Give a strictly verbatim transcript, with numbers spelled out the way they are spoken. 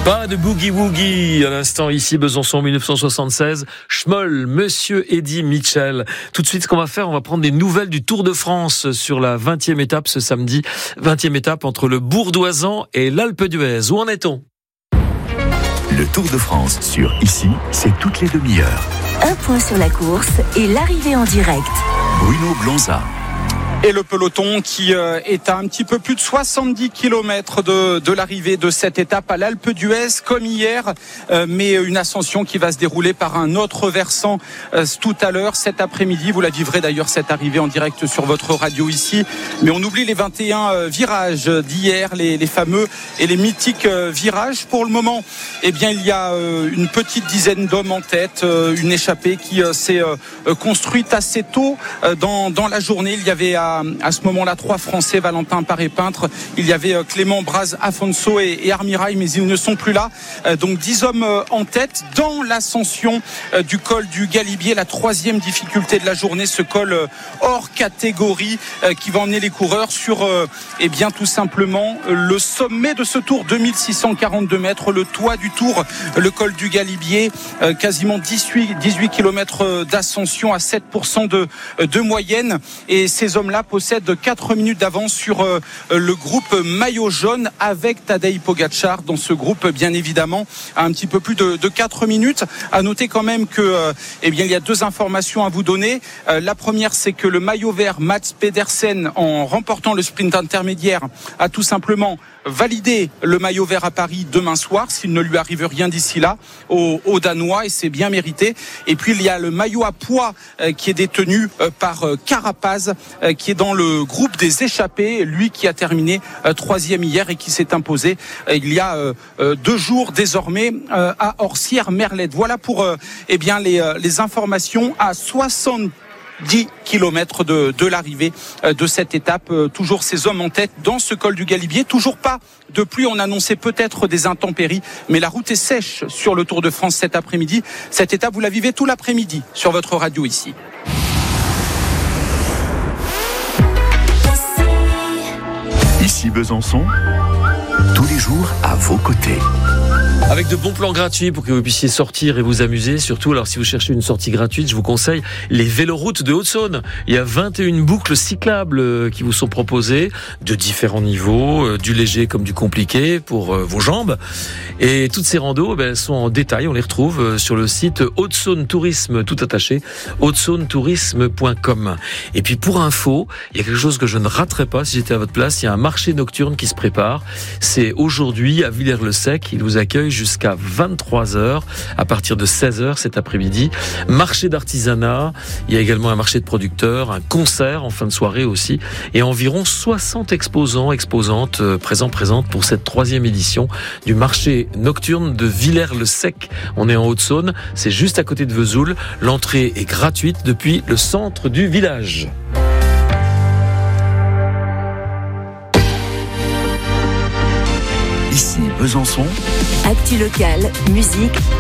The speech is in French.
Pas de boogie-woogie à l'instant ici, Besançon mille neuf cent soixante-seize. Schmoll, Monsieur Eddy Mitchell. Tout de suite, ce qu'on va faire, on va prendre des nouvelles du Tour de France sur la vingtième étape ce samedi. vingtième étape entre le Bourdoisan et l'Alpe d'Huez. Où en est-on ? Le Tour de France sur Ici, c'est toutes les demi-heures. Un point sur la course et l'arrivée en direct. Bruno Blanza. Et le peloton qui euh, est à un petit peu plus de soixante-dix kilomètres de, de l'arrivée de cette étape à l'Alpe d'Huez, comme hier, euh, mais une ascension qui va se dérouler par un autre versant euh, tout à l'heure, cet après-midi. Vous la vivrez d'ailleurs, cette arrivée en direct sur votre radio ici. Mais on oublie les vingt et un euh, virages d'hier, les, les fameux et les mythiques euh, virages. Pour le moment, eh bien, il y a euh, une petite dizaine d'hommes en tête, euh, une échappée qui euh, s'est euh, construite assez tôt euh, dans, dans la journée. Il y avait à À ce moment-là, trois Français, Valentin Paré-Peintre. Il y avait Clément Braz, Afonso et, et Armirail, mais ils ne sont plus là. Donc dix hommes en tête dans l'ascension du col du Galibier, la troisième difficulté de la journée, ce col hors catégorie qui va emmener les coureurs sur, eh bien, tout simplement le sommet de ce tour, deux mille six cent quarante-deux mètres, le toit du tour, le col du Galibier, quasiment dix-huit kilomètres d'ascension à sept pour cent de, de moyenne. Et ces hommes-là possède quatre minutes d'avance sur euh, le groupe maillot jaune avec Tadej Pogačar dans ce groupe, bien évidemment, à un petit peu plus de, de quatre minutes. À noter quand même que, euh, eh bien, il y a deux informations à vous donner. Euh, la première, c'est que le maillot vert Mats Pedersen, en remportant le sprint intermédiaire, a tout simplement validé le maillot vert à Paris demain soir, s'il ne lui arrive rien d'ici là, aux, aux Danois, et c'est bien mérité. Et puis il y a le maillot à poids euh, qui est détenu euh, par euh, Carapaz, euh, qui est dans le groupe des échappés, lui qui a terminé euh, troisième hier et qui s'est imposé euh, il y a euh, euh, deux jours désormais euh, à Orsières-Merlette. Voilà pour euh, eh bien les, euh, les informations à soixante dix kilomètres de, de l'arrivée de cette étape. Toujours ces hommes en tête dans ce col du Galibier. Toujours pas de pluie. On annonçait peut-être des intempéries, mais la route est sèche sur le Tour de France cet après-midi. Cette étape, vous la vivez tout l'après-midi sur votre radio ici. Ici Besançon, tous les jours à vos côtés. Avec de bons plans gratuits pour que vous puissiez sortir et vous amuser. Surtout, alors si vous cherchez une sortie gratuite, je vous conseille les véloroutes de Haute-Saône. Il y a vingt et une boucles cyclables qui vous sont proposées de différents niveaux, du léger comme du compliqué pour vos jambes. Et toutes ces randos, ben, elles sont en détail. On les retrouve sur le site Haute-Saône Tourisme, tout attaché, haute saône tourisme point com. Et puis pour info, il y a quelque chose que je ne raterais pas si j'étais à votre place. Il y a un marché nocturne qui se prépare. C'est aujourd'hui à Villers-le-Sec. Il vous accueille jusqu'à vingt-trois heures, à partir de seize heures cet après-midi. Marché d'artisanat, il y a également un marché de producteurs, un concert en fin de soirée aussi, et environ soixante exposants, exposantes, euh, présents, présentes pour cette troisième édition du marché nocturne de Villers-le-Sec. On est en Haute-Saône, c'est juste à côté de Vesoul. L'entrée est gratuite depuis le centre du village. Ici Besançon. Actu locale, musique,